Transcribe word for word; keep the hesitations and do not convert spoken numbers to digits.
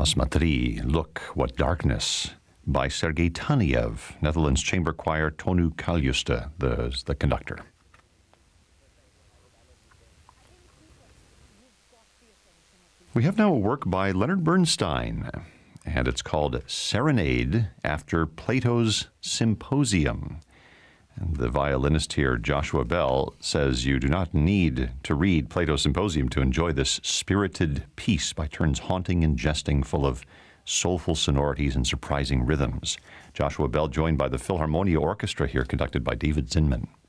Asmatri, Look, What Darkness, by Sergei Taniev, Netherlands Chamber Choir, Tonu Kaljuste, the, the conductor. We have now a work by Leonard Bernstein, and it's called Serenade After Plato's Symposium. And the violinist here, Joshua Bell, says you do not need to read Plato's Symposium to enjoy this spirited piece, by turns haunting and jesting, full of soulful sonorities and surprising rhythms. Joshua Bell joined by the Philharmonia Orchestra here, conducted by David Zinman.